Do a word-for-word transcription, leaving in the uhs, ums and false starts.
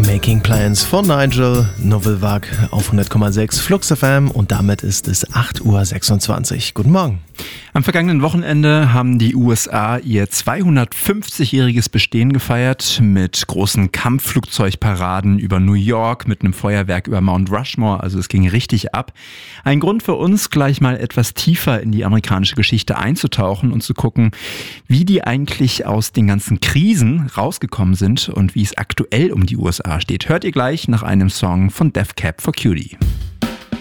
Making Plans von Nigel Novellwag auf hundert Komma sechs Flux F M und damit ist es acht Uhr sechsundzwanzig. Guten Morgen. Am vergangenen Wochenende haben die U S A ihr zweihundertfünfzigjähriges Bestehen gefeiert mit großen Kampfflugzeugparaden über New York, mit einem Feuerwerk über Mount Rushmore, also es ging richtig ab. Ein Grund für uns, gleich mal etwas tiefer in die amerikanische Geschichte einzutauchen und zu gucken, wie die eigentlich aus den ganzen Krisen rausgekommen sind und wie es aktuell um die U S A steht. Hört ihr gleich nach einem Song von Death Cab for Cutie.